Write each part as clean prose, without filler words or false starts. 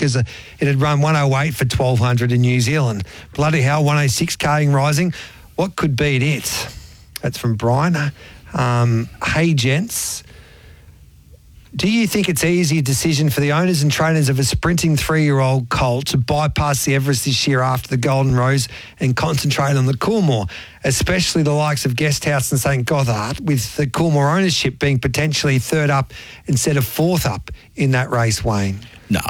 because it had run 108 for 1,200 in New Zealand. Bloody hell, 106 Carrying Rising. What could beat it? That's from Brian. Hey, gents. Do you think it's an easier decision for the owners and trainers of a sprinting 3-year-old colt to bypass the Everest this year after the Golden Rose and concentrate on the Coolmore, especially the likes of Guesthouse and St Gothard, with the Coolmore ownership being potentially third up instead of fourth up in that race, Wayne? No,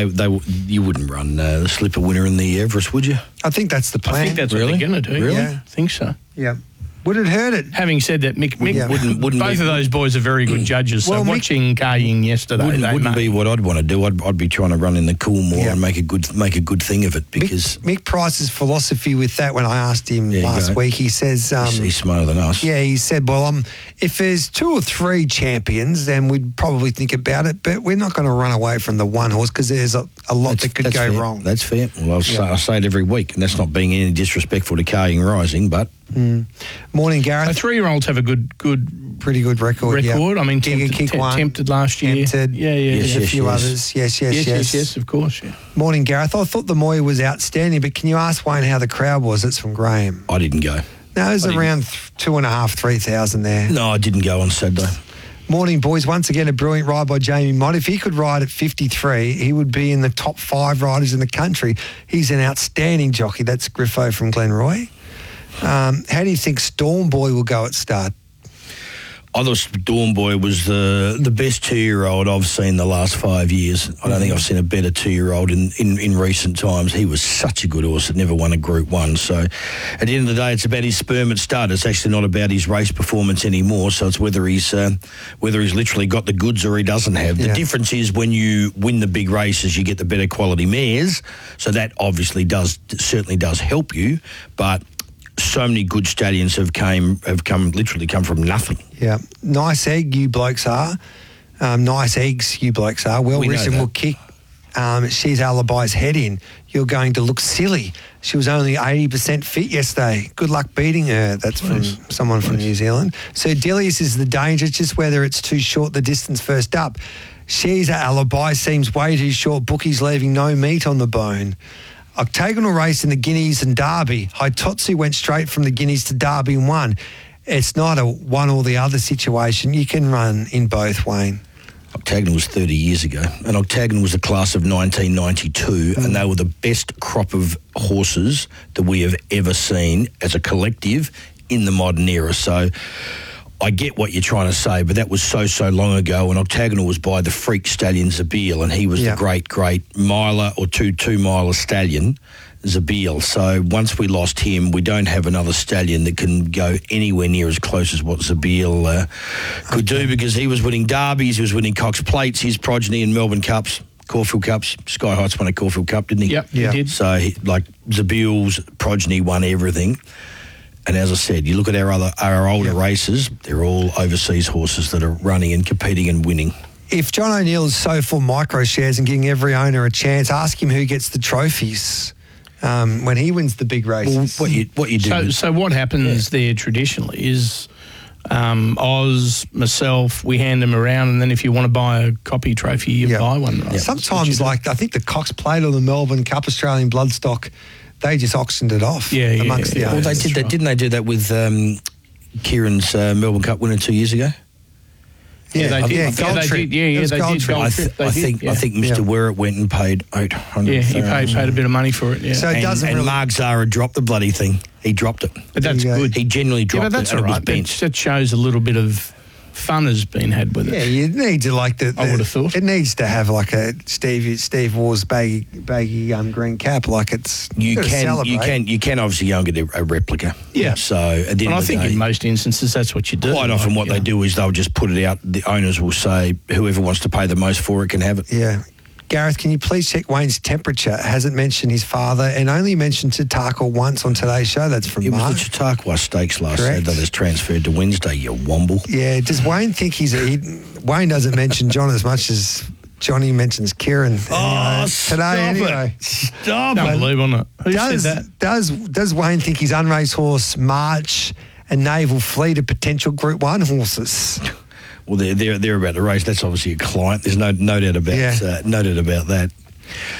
you wouldn't run the slipper winner in the Everest, would you? I think that's the plan. I think that's what they're going to do. Really? Yeah. I think so. Yeah. Would it hurt it? Having said that, Mick wouldn't both of those boys are very good judges. So watching Carrying yesterday, wouldn't be what I'd want to do. I'd be trying to run in the Coolmore and make a good thing of it, because Mick Price's philosophy with that, when I asked him last week, he says he's smarter than us. Yeah, he said, well, if there's 2 or 3 champions, then we'd probably think about it, but we're not going to run away from the one horse because there's a lot that could go wrong. That's fair. Well, I say it every week, and that's not being any disrespectful to Carrying Rising, but. Morning, Gareth. 3-year-olds have a pretty good record. Yeah. I mean, tempted last year. Tempted. Yeah. There's a few others. Yes, of course. Yeah. Morning, Gareth. I thought the Moy was outstanding, but can you ask Wayne how the crowd was? It's from Graham. I didn't go. No, it was around 2,500, 3,000 there. No, I didn't go on Saturday. Morning, boys. Once again, a brilliant ride by Jamie Mott. If he could ride at 53, he would be in the top 5 riders in the country. He's an outstanding jockey. That's Griffo from Glenroy. How do you think Storm Boy will go at start? I thought Storm Boy was the best 2-year-old I've seen the last 5 years. I don't think I've seen a better 2-year-old in recent times. He was such a good horse that never won a Group 1. So at the end of the day, it's about his sperm at start. It's actually not about his race performance anymore. So it's whether he's literally got the goods or he doesn't have. The difference is when you win the big races, you get the better quality mares. So that obviously certainly does help you, but so many good stallions have come from nothing. Yeah, nice egg you blokes are. Nice eggs you blokes are. Well, Risson will kick She's Alibi's head in. You're going to look silly. She was only 80% fit yesterday. Good luck beating her. That's from someone from New Zealand. So Delius is the danger, just whether it's too short the distance first up. She's Alibi seems way too short. Bookies leaving no meat on the bone. Octagonal race in the Guineas and Derby. Haitotsu went straight from the Guineas to Derby and won. It's not a one or the other situation. You can run in both, Wayne. Octagonal was 30 years ago, and Octagonal was the class of 1992, and they were the best crop of horses that we have ever seen as a collective in the modern era. So I get what you're trying to say, but that was so long ago, and Octagonal was by the freak stallion Zabeel, and he was the great miler or two-miler stallion, Zabeel. So once we lost him, we don't have another stallion that can go anywhere near as close as what Zabeel could do, because he was winning derbies, he was winning Cox Plates, his progeny in Melbourne Cups, Caulfield Cups. Sky Heights won a Caulfield Cup, didn't he? Yep, he did. So Zabeel's progeny won everything. And as I said, you look at our older races, they're all overseas horses that are running and competing and winning. If John O'Neill is so for micro shares and giving every owner a chance, ask him who gets the trophies when he wins the big races. Well, what you do? So what happens there traditionally is Oz, myself, we hand them around, and then if you want to buy a copy trophy, you buy one. Right? Sometimes, I think the Cox Plate or the Melbourne Cup Australian Bloodstock, they just auctioned it off amongst the owners. Well, they did that, didn't they do that with Kieran's Melbourne Cup winner 2 years ago? Yeah, they did. Gold Trip. They did. I think Mr. Werrett went and paid $800,000. Yeah, he paid a bit of money for it. Yeah. So it doesn't really... Mark Zara dropped the bloody thing. He dropped it. But that's good. He genuinely dropped but that's it. All right. That shows a little bit of fun has been had with it. Yeah, you need to I would have thought it needs to have like a Steve Waugh's baggy green cap. Like it's you can obviously get a replica. Yeah. So at the end I of the think day, in most instances that's what you do. Quite often, what they do is they'll just put it out. The owners will say whoever wants to pay the most for it can have it. Yeah. Gareth, can you please check Wayne's temperature? Hasn't mentioned his father and only mentioned Chautauqua once on today's show. That's from Mark. It was the Chautauqua Stakes last Saturday that's transferred to Wednesday, you womble. Yeah, does Wayne think Wayne doesn't mention John as much as Johnny mentions Kieran today. Stop Don't believe on it. Who said that? Does Wayne think his unraced horse, March and Naval Fleet are potential Group 1 horses? Well, they're about to race. That's obviously a client. There's no doubt about that.